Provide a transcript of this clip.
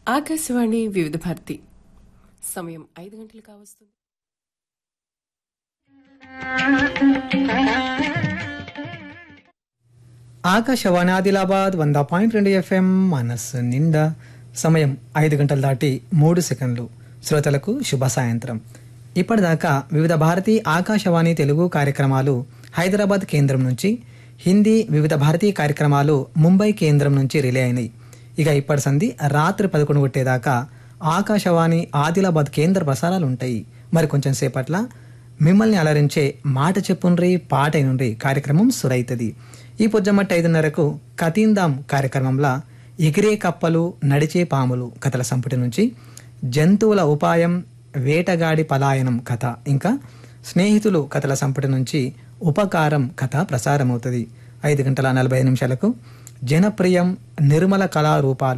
ఆకాశవాణి వివిధ భారతి సమయం 5 గంటలు కావస్తుంది. ఆకాశవాణి ఆదిలాబాద్ 100.2 FM మనస్సు నిండా. సమయం 5 గంటలు దాటి 3 సెకండ్లు. శ్రోతలకు శుభ సాయంత్రం. ఇప్పటిదాకా వివిధ భారతి ఆకాశవాణి తెలుగు కార్యక్రమాలు హైదరాబాద్ కేంద్రం నుంచి, హిందీ వివిధ భారతీ కార్యక్రమాలు ముంబై కేంద్రం నుంచి రిలే అయినాయి. ఇక ఇప్పటి సంధి రాత్రి 11 కొట్టేదాకా ఆకాశవాణి ఆదిలాబాద్ కేంద్ర ప్రసారాలు ఉంటాయి. మరి కొంచెం సేపట్ల మిమ్మల్ని అలరించే మాట చెప్పుండ్రి పాట అయినుండ్రి కార్యక్రమం సురైతది. ఈ పొజ్జమట్టి 5:30కు కతీందాం కార్యక్రమంలో ఎగిరే కప్పలు నడిచే పాములు కథల సంపుటి నుంచి జంతువుల ఉపాయం వేటగాడి పలాయనం కథ, ఇంకా స్నేహితులు కథల సంపుటి నుంచి ఉపకారం కథ ప్రసారమవుతుంది. 5:45 జనప్రియం నిర్మల కళారూపాలు